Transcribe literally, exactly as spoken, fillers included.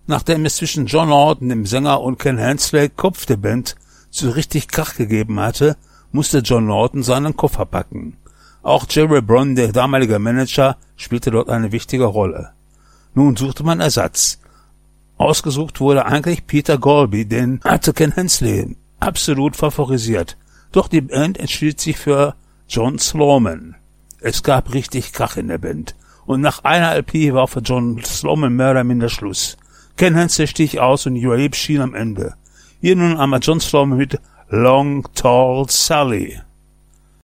Nachdem es zwischen John Lawton, dem Sänger, und Ken Hensley, Kopf der Band, so richtig Krach gegeben hatte, musste John Lawton seinen Koffer packen. Auch Jerry Brown, der damalige Manager, spielte dort eine wichtige Rolle. Nun suchte man Ersatz. Ausgesucht wurde eigentlich Peter Golby, den hatte Ken Hensley absolut favorisiert. Doch die Band entschied sich für John Sloman. Es gab richtig Krach in der Band. Und nach einer L P war für John Sloman mehr oder minder Schluss. Ken Hensley stieg aus und Uriah Heep schien am Ende. Hier nun einmal John Sloman mit Long Tall Sally.